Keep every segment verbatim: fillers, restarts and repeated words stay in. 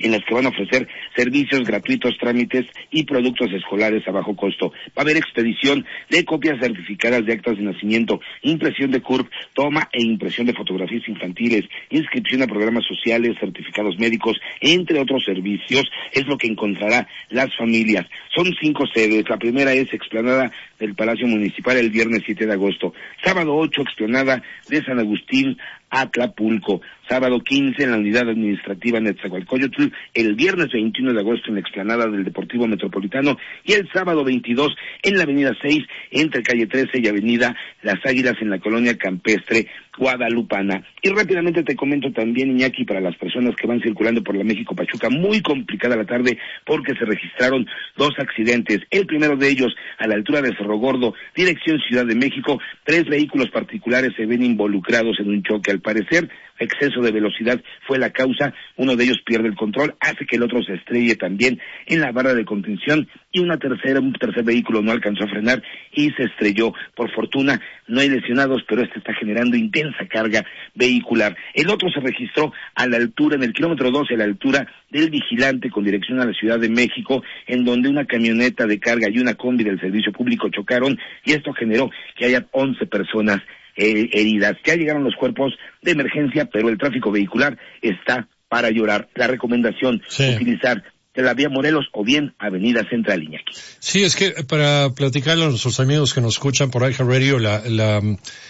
en las que van a ofrecer servicios gratuitos, trámites y productos escolares a bajo costo. Va a haber expedición de copias certificadas de actas de nacimiento, impresión de C U R P, toma e impresión de fotografías infantiles, inscripción a programas sociales, certificados médicos, entre otros servicios, es lo que encontrará las familias. Son cinco sedes. La primera es explanada del Palacio Municipal el viernes siete de agosto. Sábado ocho, explanada de San Agustín, Atlapulco. Sábado quince en la unidad administrativa Netzahualcóyotl, el viernes veintiuno de agosto en la explanada del Deportivo Metropolitano y el sábado veintidós en la avenida seis entre calle trece y avenida Las Águilas en la colonia campestre guadalupana. Y rápidamente te comento también, Iñaki, para las personas que van circulando por la México Pachuca, muy complicada la tarde porque se registraron dos accidentes. El primero de ellos a la altura de Cerro Gordo, dirección Ciudad de México. Tres vehículos particulares se ven involucrados en un choque. Al parecer, exceso de velocidad fue la causa. Uno de ellos pierde el control, hace que el otro se estrelle también en la barra de contención y una tercera, un tercer vehículo no alcanzó a frenar y se estrelló. Por fortuna no hay lesionados, pero este está generando intensa carga vehicular. El otro se registró a la altura, en el kilómetro doce, a la altura del Vigilante con dirección a la Ciudad de México, en donde una camioneta de carga y una combi del servicio público chocaron y esto generó que haya once personas eh, heridas. Ya llegaron los cuerpos de emergencia, pero el tráfico vehicular está para llorar. La recomendación, sí, utilizar de la vía Morelos o bien Avenida Central, Iñaki. Sí, es que para platicarle a nuestros amigos que nos escuchan por iHeart Radio, la, la,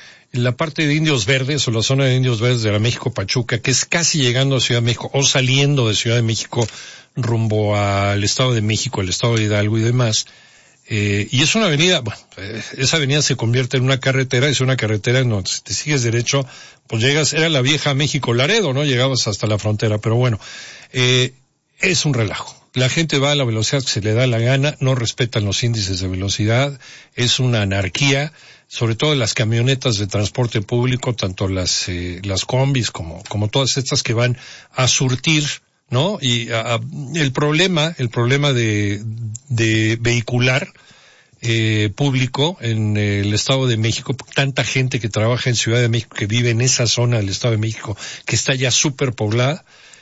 la parte de Indios Verdes o la zona de Indios Verdes de la México Pachuca, que es casi llegando a Ciudad de México o saliendo de Ciudad de México rumbo al Estado de México, el Estado de Hidalgo y demás, eh, y es una avenida, bueno, eh, esa avenida se convierte en una carretera, es una carretera en donde si te sigues derecho, pues llegas, era la vieja México Laredo, ¿no? Llegabas hasta la frontera, pero bueno, eh, es un relajo. La gente va a la velocidad que se le da la gana, no respetan los índices de velocidad, es una anarquía, sobre todo las camionetas de transporte público, tanto las eh, las combis como como todas estas que van a surtir, ¿no? Y a, a, el problema, el problema de de vehicular eh público en el Estado de México, tanta gente que trabaja en Ciudad de México, que vive en esa zona del Estado de México, que está ya súper poblada.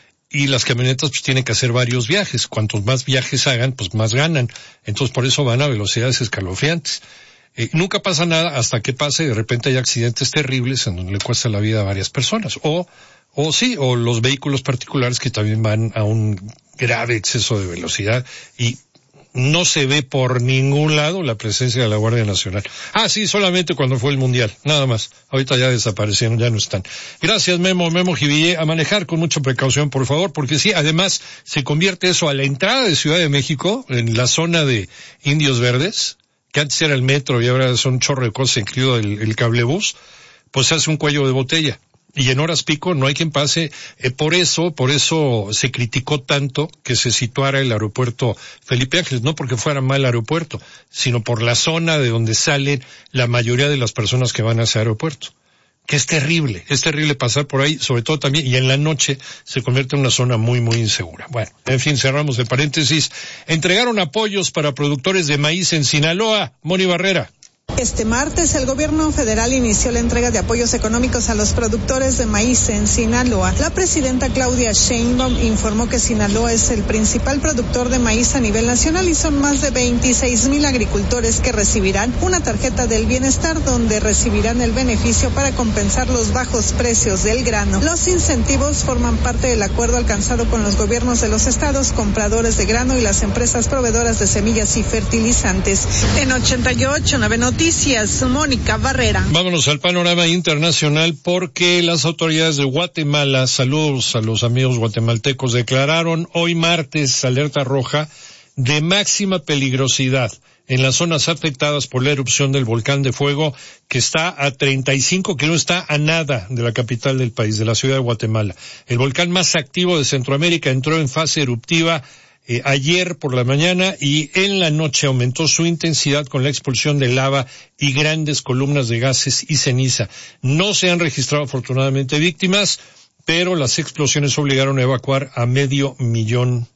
Y las camionetas pues tienen que hacer varios viajes. Cuantos más viajes hagan, pues más ganan. Entonces por eso van a velocidades escalofriantes. Eh, nunca pasa nada hasta que pase, de repente hay accidentes terribles en donde le cuesta la vida a varias personas. O, o sí, o los vehículos particulares que también van a un grave exceso de velocidad y no se ve por ningún lado la presencia de la Guardia Nacional. Ah, sí, solamente cuando fue el Mundial, nada más. Ahorita ya desaparecieron, ya no están. Gracias, Memo, Memo Jivillé. A manejar con mucha precaución, por favor, porque sí, además se convierte eso a la entrada de Ciudad de México, en la zona de Indios Verdes, que antes era el metro y ahora son un chorro de cosas, incluido el, el cablebús, pues se hace un cuello de botella. Y en horas pico no hay quien pase. Eh, por eso, por eso se criticó tanto que se situara el aeropuerto Felipe Ángeles, no porque fuera mal aeropuerto, sino por la zona de donde salen la mayoría de las personas que van a ese aeropuerto. Que es terrible, es terrible pasar por ahí, sobre todo también, y en la noche se convierte en una zona muy, muy insegura. Bueno, en fin, cerramos de paréntesis. Entregaron apoyos para productores de maíz en Sinaloa. Moni Barrera. Este martes, el gobierno federal inició la entrega de apoyos económicos a los productores de maíz en Sinaloa. La presidenta Claudia Sheinbaum informó que Sinaloa es el principal productor de maíz a nivel nacional y son más de veintiséis mil agricultores que recibirán una tarjeta del bienestar donde recibirán el beneficio para compensar los bajos precios del grano. Los incentivos forman parte del acuerdo alcanzado con los gobiernos de los estados compradores de grano y las empresas proveedoras de semillas y fertilizantes. En ochenta y ocho, nueve Noticias, Mónica Barrera. Vámonos al panorama internacional porque las autoridades de Guatemala, saludos a los amigos guatemaltecos, declararon hoy martes alerta roja de máxima peligrosidad en las zonas afectadas por la erupción del volcán de fuego que está a treinta y cinco, que no está a nada de la capital del país, de la ciudad de Guatemala. El volcán más activo de Centroamérica entró en fase eruptiva Eh, ayer por la mañana y en la noche aumentó su intensidad con la expulsión de lava y grandes columnas de gases y ceniza. No se han registrado afortunadamente víctimas, pero las explosiones obligaron a evacuar a medio millón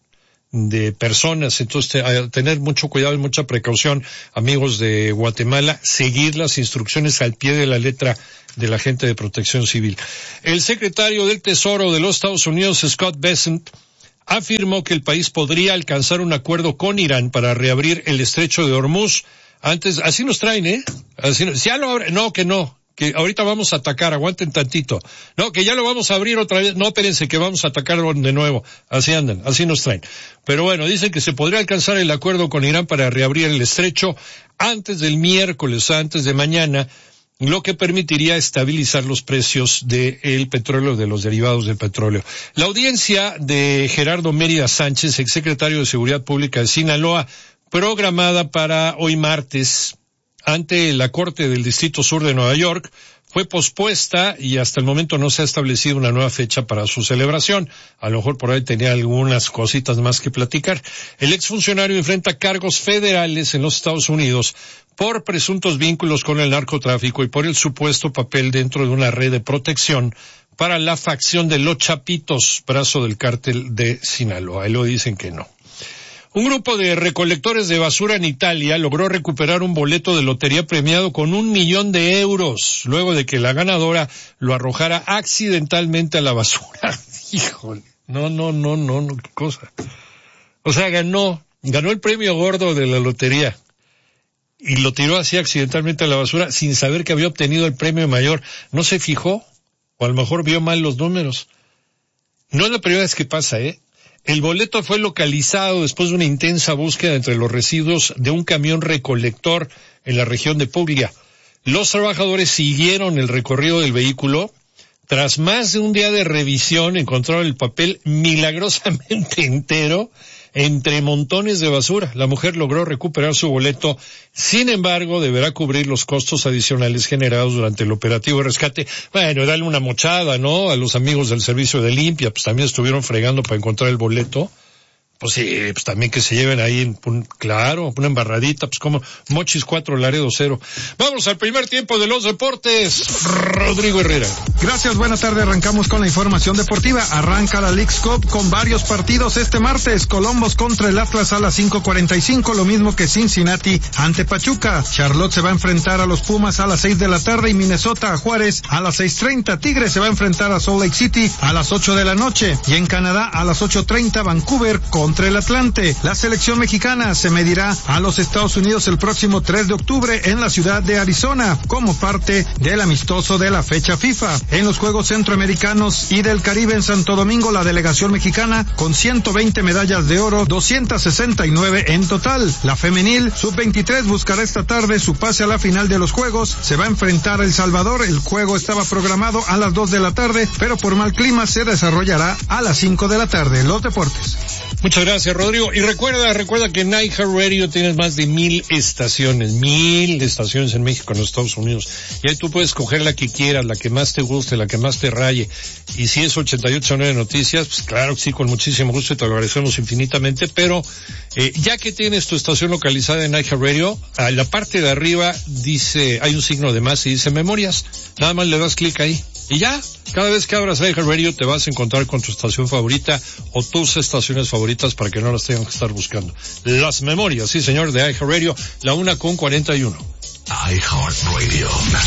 de personas. Entonces, a tener mucho cuidado y mucha precaución, amigos de Guatemala, seguir las instrucciones al pie de la letra de la gente de Protección Civil. El secretario del Tesoro de los Estados Unidos, Scott Bessent, afirmó que el país podría alcanzar un acuerdo con Irán para reabrir el estrecho de Hormuz. Antes, así nos traen, ¿eh? Así, ya lo abre, no, que no, que ahorita vamos a atacar, aguanten tantito. No, que ya lo vamos a abrir otra vez, no, espérense, que vamos a atacar de nuevo. Así andan, así nos traen. Pero bueno, dicen que se podría alcanzar el acuerdo con Irán para reabrir el estrecho antes del miércoles, antes de mañana, lo que permitiría estabilizar los precios del petróleo, de los derivados del petróleo. La audiencia de Gerardo Mérida Sánchez, exsecretario de Seguridad Pública de Sinaloa, programada para hoy martes ante la Corte del Distrito Sur de Nueva York, fue pospuesta y hasta el momento no se ha establecido una nueva fecha para su celebración. A lo mejor por ahí tenía algunas cositas más que platicar. El exfuncionario enfrenta cargos federales en los Estados Unidos por presuntos vínculos con el narcotráfico y por el supuesto papel dentro de una red de protección para la facción de los Chapitos, brazo del cártel de Sinaloa. Ahí lo dicen que no. Un grupo de recolectores de basura en Italia logró recuperar un boleto de lotería premiado con un millón de euros, luego de que la ganadora lo arrojara accidentalmente a la basura. Híjole, no, no, no, no, no, qué cosa. O sea, ganó, ganó el premio gordo de la lotería y lo tiró así accidentalmente a la basura sin saber que había obtenido el premio mayor. ¿No se fijó? O a lo mejor vio mal los números. No es la primera vez que pasa, ¿eh? El boleto fue localizado después de una intensa búsqueda entre los residuos de un camión recolector en la región de Puglia. Los trabajadores siguieron el recorrido del vehículo. Tras más de un día de revisión, encontraron el papel milagrosamente entero entre montones de basura. La mujer logró recuperar su boleto, sin embargo, deberá cubrir los costos adicionales generados durante el operativo de rescate. Bueno, darle una mochada, ¿no? A los amigos del servicio de limpia, pues también estuvieron fregando para encontrar el boleto. Pues sí, pues también que se lleven ahí, un, claro, una embarradita, pues como Mochis cuatro, Laredo cero. Vamos al primer tiempo de los deportes. Rodrigo Herrera. Gracias, buenas tardes. Arrancamos con la información deportiva. Arranca la Leagues Cup con varios partidos este martes. Columbus contra el Atlas a las cinco cuarenta y cinco, lo mismo que Cincinnati ante Pachuca. Charlotte se va a enfrentar a los Pumas a las seis de la tarde y Minnesota a Juárez a las seis treinta. Tigres se va a enfrentar a Salt Lake City a las ocho de la noche. Y en Canadá a las ocho treinta Vancouver con contra el Atlante. La selección mexicana se medirá a los Estados Unidos el próximo tres de octubre en la ciudad de Arizona, como parte del amistoso de la fecha FIFA. En los Juegos Centroamericanos y del Caribe en Santo Domingo, la delegación mexicana con ciento veinte medallas de oro, doscientas sesenta y nueve en total. La femenil sub veintitrés buscará esta tarde su pase a la final de los Juegos. Se va a enfrentar a El Salvador. El juego estaba programado a las dos de la tarde, pero por mal clima se desarrollará a las cinco de la tarde. Los deportes. Muchas gracias, Rodrigo. Y recuerda, recuerda que en iHeartRadio tienes más de mil estaciones, mil estaciones en México, en los Estados Unidos. Y ahí tú puedes coger la que quieras, la que más te guste, la que más te raye. Y si es ochenta y ocho nueve Noticias, pues claro que sí, con muchísimo gusto y te lo agradecemos infinitamente. Pero, eh, ya que tienes tu estación localizada en iHeartRadio, a la parte de arriba dice, hay un signo de más y dice memorias. Nada más le das clic ahí. Y ya, cada vez que abras iHeartRadio te vas a encontrar con tu estación favorita o tus estaciones favoritas para que no las tengan que estar buscando. Las memorias, sí señor, de iHeartRadio, la una con cuarenta y uno. iHeartRadio.